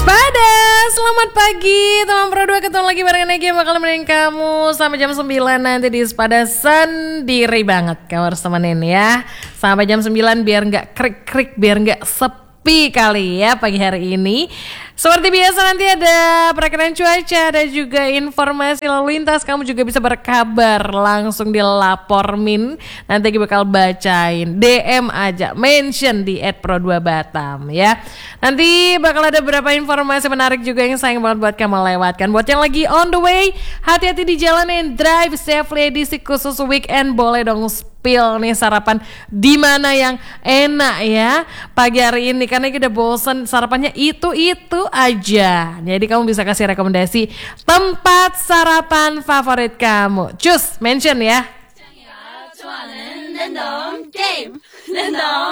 Pada selamat pagi teman Pro 2, ketemu lagi bareng Negi yang bakal nemenin kamu sampai jam 9 nanti di Sepada sendiri banget. Kamu harus temenin ya sampai jam 9 biar gak krik-krik, biar gak sepi kali ya pagi hari ini. Seperti biasa nanti ada perakiraan cuaca dan juga informasi lalu lintas. Kamu juga bisa berkabar langsung di Lapor Min. Nanti kita bakal bacain, DM aja, mention di @pro2batam ya. Nanti bakal ada beberapa informasi menarik juga yang sayang banget buat kamu lewatkan. Buat yang lagi on the way, hati-hati di jalan and drive safely, edisi khusus weekend. Boleh dong spill nih sarapan di mana yang enak ya pagi hari ini, karena kita bosen sarapannya itu aja. Jadi kamu bisa kasih rekomendasi tempat sarapan favorit kamu. Cus, mention ya.